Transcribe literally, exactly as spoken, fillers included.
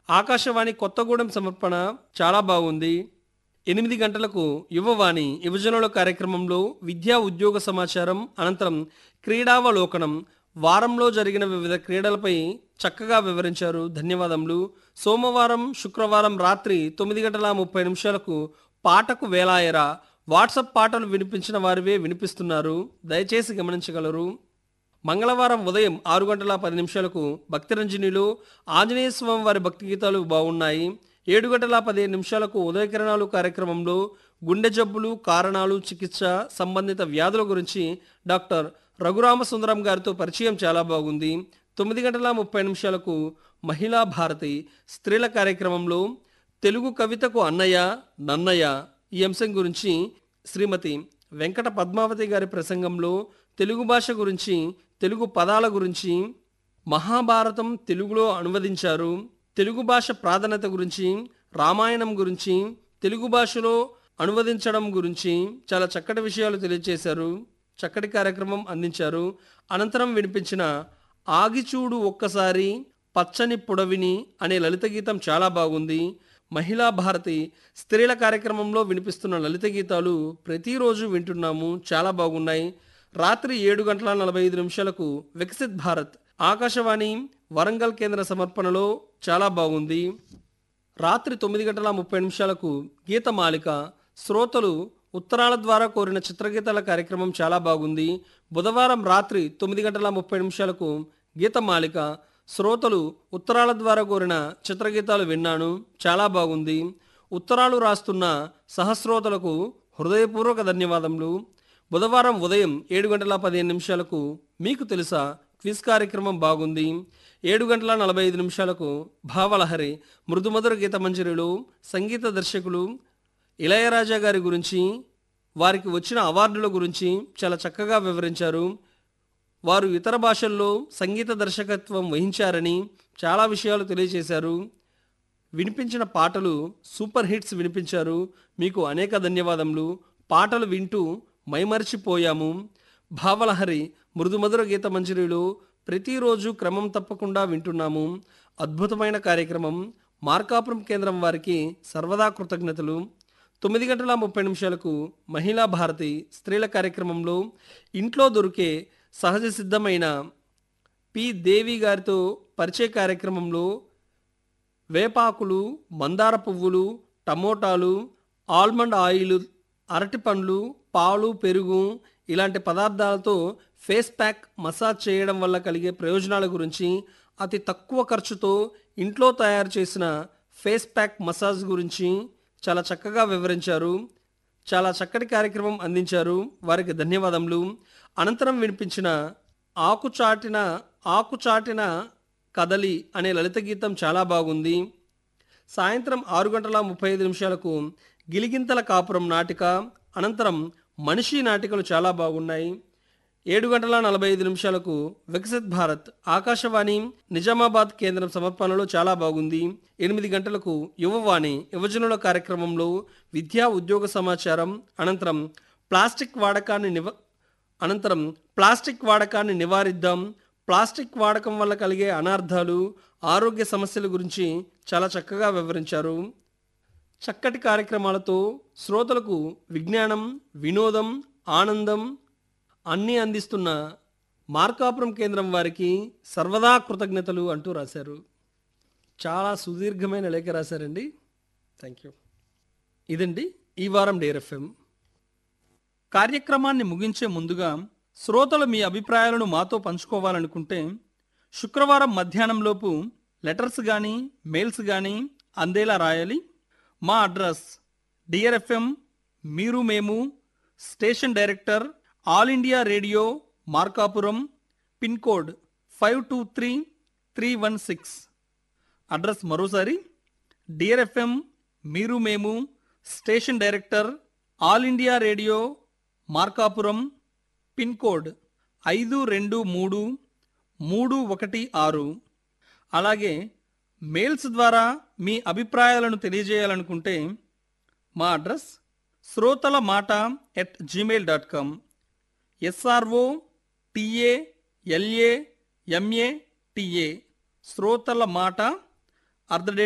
ఆకాశవాణి కొత్తగూడెం సమర్పణ చాలా బాగుంది. ఎనిమిది గంటలకు యువవాణి యువజనుల కార్యక్రమంలో విద్యా ఉద్యోగ సమాచారం, అనంతరం క్రీడావలోకనం, వారంలో జరిగిన వివిధ క్రీడలపై చక్కగా వివరించారు. ధన్యవాదములు. సోమవారం, శుక్రవారం రాత్రి తొమ్మిది గంటల ముప్పై నిమిషాలకు పాటకు వేలాయరా వాట్సాప్ పాటలు వినిపించిన వారివే వినిపిస్తున్నారు, దయచేసి గమనించగలరు. మంగళవారం ఉదయం ఆరు గంటల పది నిమిషాలకు భక్తిరంజనిలో ఆంజనేయ స్వామి వారి భక్తి గీతాలు బాగున్నాయి. ఏడు గంటల పదిహేను నిమిషాలకు ఉదయకిరణాలు కార్యక్రమంలో గుండె జబ్బులు, కారణాలు, చికిత్స, సంబంధిత వ్యాధుల గురించి డాక్టర్ రఘురామసుందరం గారితో పరిచయం చాలా బాగుంది. తొమ్మిది గంటల ముప్పై నిమిషాలకు మహిళా భారతి స్త్రీల కార్యక్రమంలో తెలుగు కవితకు అన్నయ్య నన్నయ్య ఈ అంశం గురించి శ్రీమతి వెంకట పద్మావతి గారి ప్రసంగంలో తెలుగు భాష గురించి, తెలుగు పదాల గురించి, మహాభారతం తెలుగులో అనువదించారు, తెలుగు భాష ప్రాధాన్యత గురించి, రామాయణం గురించి, తెలుగు భాషలో అనువదించడం గురించి చాలా చక్కటి విషయాలు తెలియజేశారు. చక్కటి కార్యక్రమం అందించారు. అనంతరం వినిపించిన ఆగిచూడు ఒక్కసారి పచ్చని పుడవిని అనే లలిత గీతం చాలా బాగుంది. మహిళా భారతి స్త్రీల కార్యక్రమంలో వినిపిస్తున్న లలిత గీతాలు ప్రతిరోజు వింటున్నాము, చాలా బాగున్నాయి. రాత్రి ఏడు గంటల నలభై ఐదు నిమిషాలకు వికసిత్ భారత్ ఆకాశవాణి వరంగల్ కేంద్ర సమర్పణలో చాలా బాగుంది. రాత్రి తొమ్మిది గంటల ముప్పై నిమిషాలకు గీతమాలిక శ్రోతలు ఉత్తరాల ద్వారా కోరిన చిత్రగీతాల కార్యక్రమం చాలా బాగుంది. బుధవారం రాత్రి తొమ్మిది గంటల ముప్పై నిమిషాలకు గీతమాలిక శ్రోతలు ఉత్తరాల ద్వారా కోరిన చిత్రగీతాలు విన్నాను, చాలా బాగుంది. ఉత్తరాలు రాస్తున్న సహస్రోతలకు హృదయపూర్వక ధన్యవాదములు. బుధవారం ఉదయం ఏడు గంటల పదిహేను నిమిషాలకు మీకు తెలుసా క్విజ్ కార్యక్రమం బాగుంది. ఏడు గంటల నలభై ఐదు నిమిషాలకు భావలహరి మృదుమధుర గీత మంజరిలో సంగీత దర్శకులు ఇళయరాజా గారి గురించి, వారికి వచ్చిన అవార్డుల గురించి చాలా చక్కగా వివరించారు. వారు ఇతర భాషల్లో సంగీత దర్శకత్వం వహించారని చాలా విషయాలు తెలియజేశారు. వినిపించిన పాటలు సూపర్ హిట్స్ వినిపించారు. మీకు అనేక ధన్యవాదములు. పాటలు వింటూ మైమరిచిపోయాము. భావలహరి మృదుమధుర గీత మంజరిలో ప్రతిరోజు క్రమం తప్పకుండా వింటున్నాము. అద్భుతమైన కార్యక్రమం. మార్కాపురం కేంద్రం వారికి సర్వదా కృతజ్ఞతలు. తొమ్మిది గంటల ముప్పై నిమిషాలకు మహిళా భారతి స్త్రీల కార్యక్రమంలో ఇంట్లో దొరికే సహజ సిద్ధమైన పి దేవి గారితో పరిచయ కార్యక్రమంలో వేపాకులు, మందార పువ్వులు, టమోటాలు, ఆల్మండ్ ఆయిల్, అరటి పండ్లు, పాలు, పెరుగు ఇలాంటి పదార్థాలతో ఫేస్ ప్యాక్ మసాజ్ చేయడం వల్ల కలిగే ప్రయోజనాల గురించి, అతి తక్కువ ఖర్చుతో ఇంట్లో తయారు చేసిన ఫేస్ ప్యాక్ మసాజ్ గురించి చాలా చక్కగా వివరించారు. చాలా చక్కటి కార్యక్రమం అందించారు. వారికి ధన్యవాదములు. అనంతరం వినిపించిన ఆకుచాటిన ఆకుచాటిన కదలి అనే లలిత గీతం చాలా బాగుంది. సాయంత్రం ఆరు గంటల ముప్పై ఐదు నిమిషాలకు గిలిగింతల కాపురం నాటిక, అనంతరం మనిషి నాటికలు చాలా బాగున్నాయి. ఏడు గంటల నలభై ఐదు నిమిషాలకు వికసిత్ భారత్ ఆకాశవాణి నిజామాబాద్ కేంద్రం సమర్పణలో చాలా బాగుంది. ఎనిమిది గంటలకు యువవాణి యువజనుల కార్యక్రమంలో విద్యా ఉద్యోగ సమాచారం, అనంతరం ప్లాస్టిక్ వాడకాన్ని నివ అనంతరం ప్లాస్టిక్ వాడకాన్ని నివారిద్దాం, ప్లాస్టిక్ వాడకం వల్ల కలిగే అనార్థాలు, ఆరోగ్య సమస్యల గురించి చాలా చక్కగా వివరించారు. చక్కటి కార్యక్రమాలతో శ్రోతలకు విజ్ఞానం, వినోదం, ఆనందం అన్నీ అందిస్తున్న మార్కాపురం కేంద్రం వారికి సర్వదా కృతజ్ఞతలు అంటూ రాశారు. చాలా సుదీర్ఘమైన లేఖ రాశారండి. Thank you. ఇదండి ఈ వారం డేర్ ఎఫ్ఎం కార్యక్రమాన్ని ముగించే ముందుగా శ్రోతలు మీ అభిప్రాయాలను మాతో పంచుకోవాలనుకుంటే శుక్రవారం మధ్యాహ్నంలోపు లెటర్స్ కానీ మెయిల్స్ కానీ అందేలా రాయాలి. మా అడ్రస్ డియర్ ఎఫ్ఎం మీరు మేము station director all India radio Markapuram, pin code five two three three one six. Address మరోసారి డియర్ ఎఫ్ఎం మీరు మేము station director all India radio Markapuram, pin code ఐదు రెండు మూడు మూడు ఒకటి ఆరు. అలాగే మెయిల్స్ ద్వారా మీ అభిప్రాయాలను తెలియజేయాలనుకుంటే మా అడ్రస్ శ్రోతల మాట at Gmail dot com. SRO TA LA MA TA శ్రోతల మాట అట్ ద